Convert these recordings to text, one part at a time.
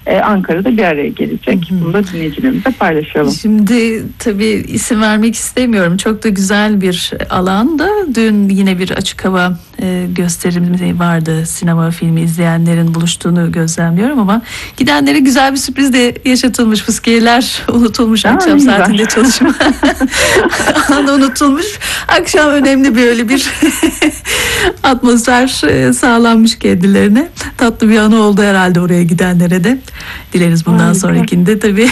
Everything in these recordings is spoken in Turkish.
Ankara'da bir araya gelecek. Bunu da dinleyicilerimizle paylaşalım. Şimdi tabii isim vermek istemiyorum. Çok da güzel bir alanda. Dün yine bir açık hava gösterimi vardı. Sinema filmi izleyenlerin buluştuğunu gözlemliyorum ama gidenlere güzel bir sürpriz de yaşatılmış. Fıskiyeler unutulmuş, akşam saatinde çalışma anı unutulmuş. Akşam önemli böyle bir atmosfer sağlanmış kendilerine. Tatlı bir anı oldu herhalde oraya gidenlere de. Dileriz bundan sonrakinde tabii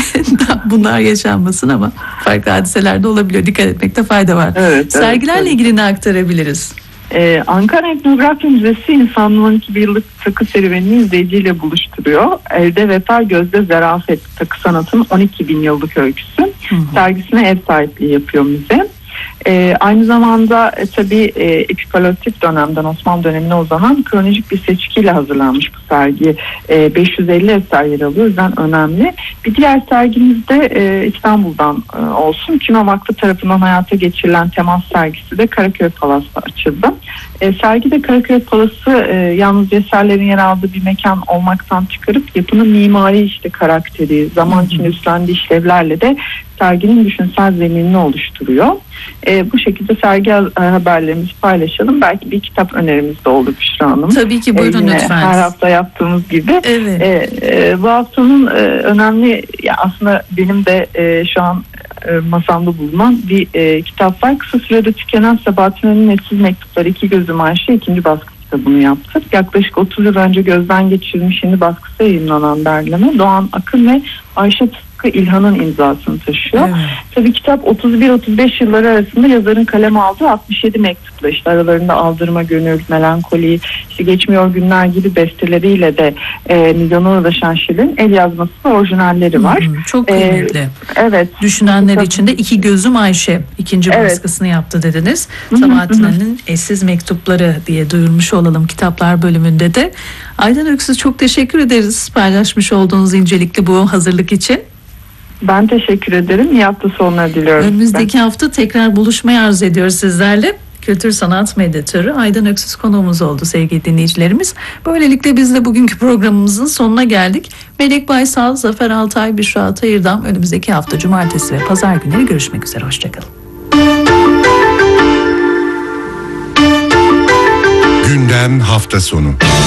bunlar yaşanmasın ama farklı hadiseler de olabiliyor. Dikkat etmekte fayda var. Evet, sergilerle ilgili ne aktarabiliriz? Ankara Etnografi Müzesi insanlığın 2 yıllık takı serüvenini izleyiciyle buluşturuyor. Elde Vefa Gözde Zarafet takı sanatının 12.000 yıllık öyküsü. Sergisine ev sahipliği yapıyor müze. Aynı zamanda tabii epipaleolitik dönemden Osmanlı dönemine uzanan kronolojik bir seçkiyle hazırlanmış bu sergi. 550 eser yer alıyor. O yüzden önemli. Bir diğer sergimiz de İstanbul'dan olsun. Kino Vakfı tarafından hayata geçirilen temas sergisi de Karaköy Palas'ta açıldı. Sergide Karaköy Palası yalnız eserlerin yer aldığı bir mekan olmaktan çıkarıp yapının mimari karakteri, zaman içinde üstlendiği işlevlerle de serginin düşünsel zeminini oluşturuyor. Bu şekilde sergi haberlerimizi paylaşalım. Belki bir kitap önerimiz de olur Büşra Hanım. Tabii ki, buyurun lütfen. Her hafta yaptığımız gibi. Evet. Bu haftanın önemli, aslında benim de şu an masamda bulunan bir kitap var. Kısa sürede tükenen Sabahattin Ali'nin Etsiz Mektupları 2 Gözüm Ayşe 2. baskı kitabını yaptık. Yaklaşık 30 yıl önce gözden geçirilmiş yeni baskısı yayınlanan derleme Doğan Akın ve Ayşe İlhan'ın imzasını taşıyor. Evet. Tabii kitap 31-35 yılları arasında yazarın kaleme aldığı 67 mektupla aralarında Aldırma Gönül, Melankoli, Geçmiyor Günler gibi besteleriyle de milyona ulaşan şiirin el yazması ve orijinalleri var. Çok kıymetli. Evet. Düşünenler için de 2 Gözüm Ayşe 2. baskısını yaptı dediniz. Sabahattin Ali'nin Eşsiz Mektupları diye duyurmuş olalım kitaplar bölümünde de. Aydan Öksüz, çok teşekkür ederiz paylaşmış olduğunuz incelikli bu hazırlık için. Ben teşekkür ederim. İyi hafta sonları diliyorum. Önümüzdeki hafta tekrar buluşmayı arzu ediyoruz sizlerle. Kültür sanat medyatörü Aydan Öksüz konuğumuz oldu sevgili dinleyicilerimiz. Böylelikle biz de bugünkü programımızın sonuna geldik. Melek Baysal, Zafer Altay, Büşra Atayır'dan önümüzdeki hafta cumartesi ve pazar günleri görüşmek üzere. Hoşçakalın. Gündem hafta sonu.